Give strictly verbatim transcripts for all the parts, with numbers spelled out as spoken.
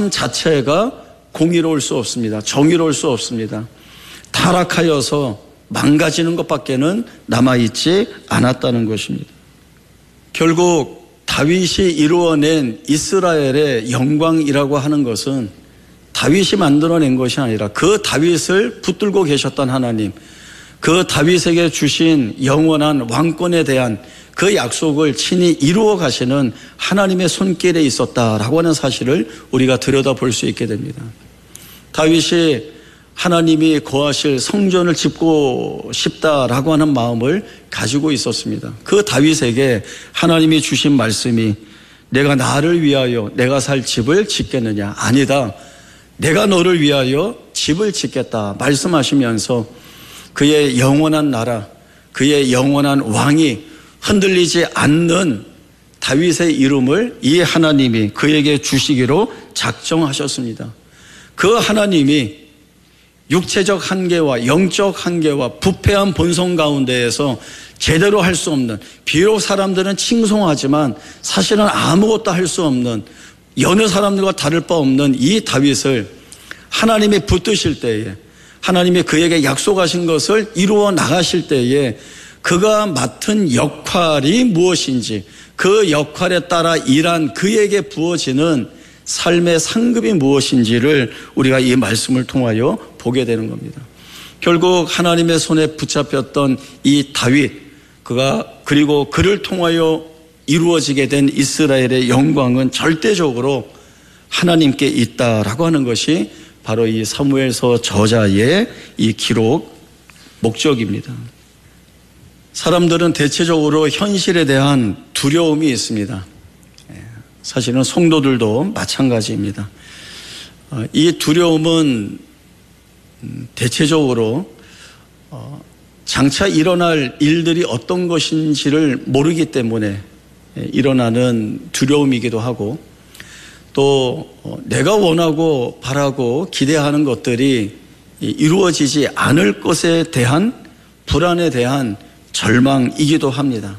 삶 자체가 공의로울 수 없습니다. 정의로울 수 없습니다. 타락하여서 망가지는 것밖에는 남아있지 않았다는 것입니다. 결국 다윗이 이루어낸 이스라엘의 영광이라고 하는 것은 다윗이 만들어낸 것이 아니라 그 다윗을 붙들고 계셨던 하나님, 그 다윗에게 주신 영원한 왕권에 대한 그 약속을 친히 이루어 가시는 하나님의 손길에 있었다라고 하는 사실을 우리가 들여다볼 수 있게 됩니다. 다윗이 하나님이 거하실 성전을 짓고 싶다라고 하는 마음을 가지고 있었습니다. 그 다윗에게 하나님이 주신 말씀이 내가 나를 위하여 내가 살 집을 짓겠느냐? 아니다. 내가 너를 위하여 집을 짓겠다 말씀하시면서 그의 영원한 나라, 그의 영원한 왕이 흔들리지 않는 다윗의 이름을 이 하나님이 그에게 주시기로 작정하셨습니다. 그 하나님이 육체적 한계와 영적 한계와 부패한 본성 가운데에서 제대로 할 수 없는, 비록 사람들은 칭송하지만 사실은 아무것도 할 수 없는, 여느 사람들과 다를 바 없는 이 다윗을 하나님이 붙드실 때에, 하나님이 그에게 약속하신 것을 이루어 나가실 때에 그가 맡은 역할이 무엇인지, 그 역할에 따라 일한 그에게 부어지는 삶의 상급이 무엇인지를 우리가 이 말씀을 통하여 보게 되는 겁니다. 결국 하나님의 손에 붙잡혔던 이 다윗, 그가 그리고 그를 통하여 이루어지게 된 이스라엘의 영광은 절대적으로 하나님께 있다라고 하는 것이 바로 이 사무엘서 저자의 이 기록 목적입니다. 사람들은 대체적으로 현실에 대한 두려움이 있습니다. 사실은 성도들도 마찬가지입니다. 이 두려움은 대체적으로 장차 일어날 일들이 어떤 것인지를 모르기 때문에 일어나는 두려움이기도 하고, 또 내가 원하고 바라고 기대하는 것들이 이루어지지 않을 것에 대한 불안에 대한 절망이기도 합니다.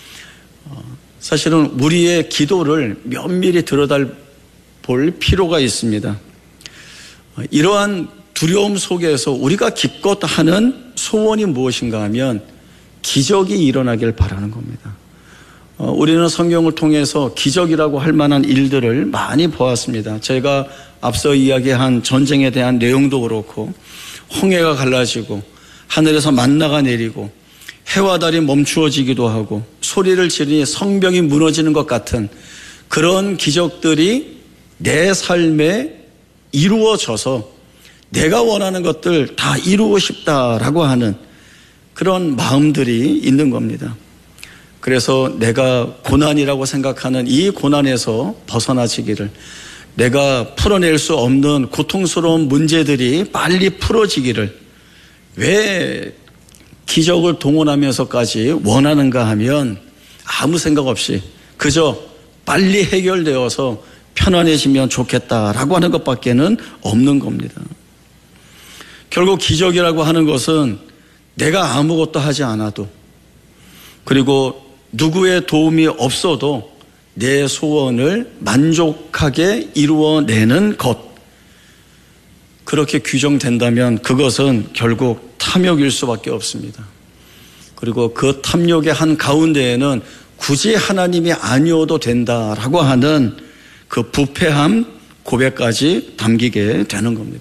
사실은 우리의 기도를 면밀히 들여다볼 필요가 있습니다. 이러한 두려움 속에서 우리가 기껏 하는 소원이 무엇인가 하면 기적이 일어나길 바라는 겁니다. 우리는 성경을 통해서 기적이라고 할 만한 일들을 많이 보았습니다. 제가 앞서 이야기한 전쟁에 대한 내용도 그렇고, 홍해가 갈라지고 하늘에서 만나가 내리고 해와 달이 멈추어지기도 하고 소리를 지르니 성벽이 무너지는 것 같은 그런 기적들이 내 삶에 이루어져서 내가 원하는 것들 다 이루고 싶다라고 하는 그런 마음들이 있는 겁니다. 그래서 내가 고난이라고 생각하는 이 고난에서 벗어나지기를, 내가 풀어낼 수 없는 고통스러운 문제들이 빨리 풀어지기를 왜 기적을 동원하면서까지 원하는가 하면 아무 생각 없이 그저 빨리 해결되어서 편안해지면 좋겠다라고 하는 것밖에는 없는 겁니다. 결국 기적이라고 하는 것은 내가 아무것도 하지 않아도, 그리고 누구의 도움이 없어도 내 소원을 만족하게 이루어내는 것, 그렇게 규정된다면 그것은 결국 탐욕일 수밖에 없습니다. 그리고 그 탐욕의 한 가운데에는 굳이 하나님이 아니어도 된다라고 하는 그 부패함 고백까지 담기게 되는 겁니다.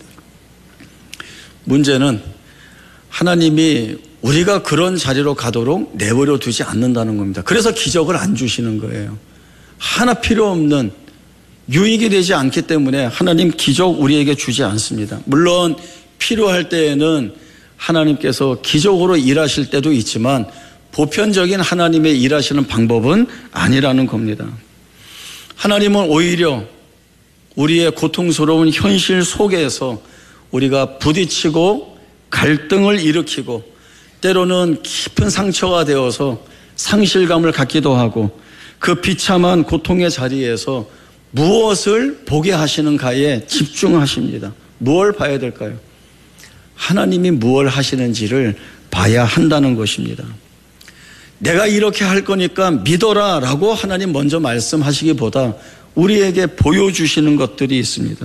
문제는 하나님이 우리가 그런 자리로 가도록 내버려 두지 않는다는 겁니다. 그래서 기적을 안 주시는 거예요. 하나 필요 없는, 유익이 되지 않기 때문에 하나님 기적 우리에게 주지 않습니다. 물론 필요할 때에는 하나님께서 기적으로 일하실 때도 있지만 보편적인 하나님의 일하시는 방법은 아니라는 겁니다. 하나님은 오히려 우리의 고통스러운 현실 속에서 우리가 부딪히고 갈등을 일으키고 때로는 깊은 상처가 되어서 상실감을 갖기도 하고, 그 비참한 고통의 자리에서 무엇을 보게 하시는가에 집중하십니다. 무엇을 봐야 될까요? 하나님이 무엇을 하시는지를 봐야 한다는 것입니다. 내가 이렇게 할 거니까 믿어라 라고 하나님 먼저 말씀하시기보다 우리에게 보여주시는 것들이 있습니다.